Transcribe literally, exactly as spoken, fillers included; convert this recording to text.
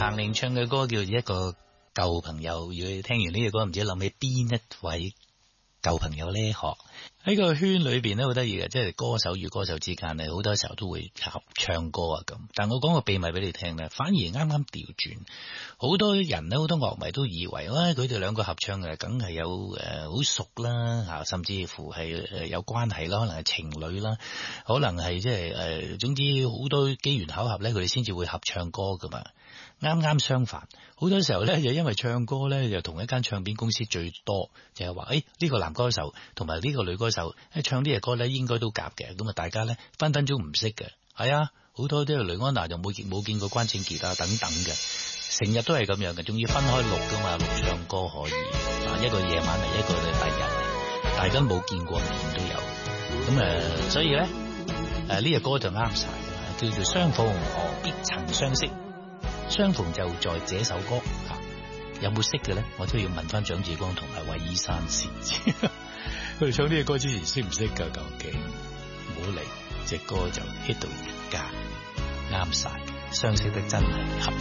彭羚唱嘅歌叫做一個舊朋友，如果你聽完呢個歌，唔知諗起邊一位舊朋友咧？學喺個圈裏邊咧，好得意嘅，即係歌手與歌手之間咧，好多時候都會合唱歌啊咁。但我講個秘密俾你聽咧，反而啱啱調轉，好多人咧，好多樂迷都以為，喂、哎，佢哋兩個合唱嘅，梗係有誒好、呃、熟啦吓，甚至乎係誒有關係啦，可能係情侶啦，可能係即係誒，總之好多機緣巧合咧，佢哋先至會合唱歌噶嘛。啱啱相反，好多時候咧，就因為唱歌咧，就同一間唱片公司最多，就係話，誒呢個男歌手同埋呢個女歌手，誒唱啲嘅歌咧，應該都夾嘅，咁啊大家咧分分鐘唔識嘅，係啊，好多啲雷安娜就冇見冇見過關正傑啊等等嘅，成日都係咁樣嘅，仲要分開錄噶嘛，錄唱歌可以，啊一個夜晚嚟，一個禮拜日嚟，大家冇見過面都有，咁誒、呃，所以咧誒呢隻歌就啱晒嘅，叫做相逢何必曾相識。相逢就在這首歌，啊、有冇識嘅咧？我都要問翻蔣志光同埋韋依珊先。佢哋唱呢隻歌之前識唔識噶？究竟唔好理，隻歌就 hit 到而家，啱晒，相識得真係合